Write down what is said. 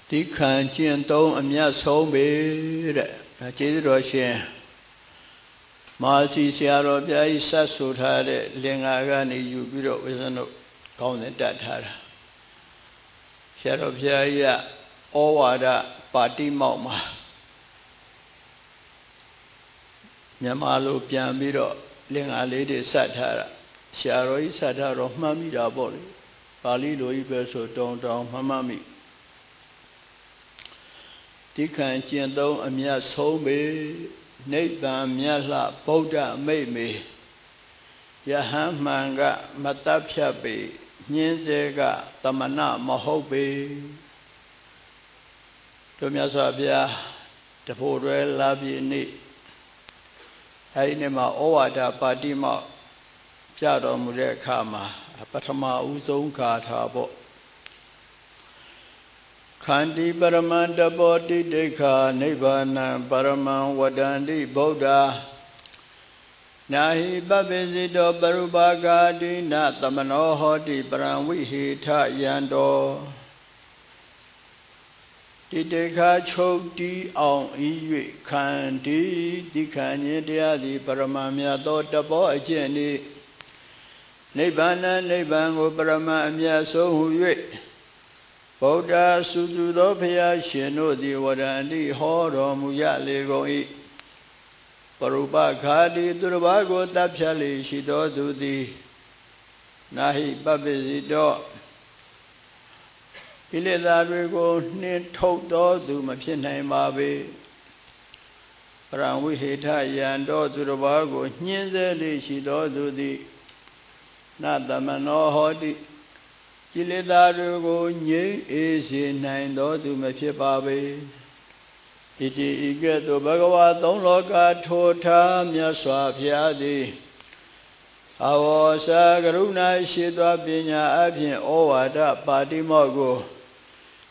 ဒီခံကျင့်သုံးအမြတ်ဆုံးပဲတဲ့ဒါကျေးဇူးတော်ရှင်မဟာစီဆရာတော်ဘုရားကြီးစတ်ဆိုထားတဲ့လင်္ကာကနေယူပြီးတော့ဝိဇ္ဇနုကောင်းတဲ့တတ်ထားတာဆရာတော်ဘုရားကြီးကဩဝါဒပါတိမောက်မှာမြန်မာလိုပြန်ပြီးတော့လင်္ကာလေးတွေစတ်ထားတာဆရာတော်ကြီးစတ်ထားတော့မှတ်မိတာပေါ့လေပါဠိလိုကြီးပဲဆိုတောင်းမှတ်မိဒီခံကျင့်သုံးအမြတ်ဆုံးပေနိဗ္ဗာန်မြတ်လှဗုဒ္ဓမိတ်မေယဟန်မှန်ကမတတ်ဖြတ်ပေညင်းစေကတမနမဟုတ်ပေတို့မြတ်စွာဘုရားတဖို့တွဲလာပြည့်နေ့အဲဒီနေ့မှာဩဝါဒပါတိမောက်ပြတော်မူတဲ့အခါမှာပထမဦးဆုံးဂါထာပေါ့ခန္တီပရမန္တပောတိဒိဋ္ဌာနိဗ္ဗာနံပရမံဝဒန္တိဗုဒ္ဓနာဟိပပိစိတောပရုပါဂာတိနသမနောဟောတိပရံဝိဟိထယံတောတိဒိဋ္ဌာချုပ်တီးအောင်ဤ၍ခန္တီဒီခန္ခြင်းတရားသည်ပရမံမြတ်သောတပောအကျင့်ဤနိဗ္ဗာန်နိဗ္ဗာန်ကိုပရမံအမြတ်ဆုံးဟု၍ဗုဒ္ဓစုသူသောဘုရားရှင်တို့သည်ဝရန္တိဟောတော်မူရလေကုန်၏ပရုပခာတိသူတစ်ပါးကိုတပ်ဖြတ်လေရှိသောသူသည်နာဟိပပိစိတောကိလေသာတွေကိုနှင်ထုတ်သောသူမဖြစ်နိုင်ပါပေပရံဝိဟိထယံတောသူတစ်ပါးကိုညှင်းဆဲလေရှိသောသူသည်နသမနောဟောတိကိလေသာတွေကိုငြိမ်းအေးစေနိုင်သောသူမဖြစ်ပါပေဣတိဤကဲ့သို့ဘဂဝါသုံးလောကထိုထားမြတ်စွာဘုရားသည်အဝေါစာကရုဏာရှိသောပညာအဖြင့်ဩဝါဒပါတိမောက်ကို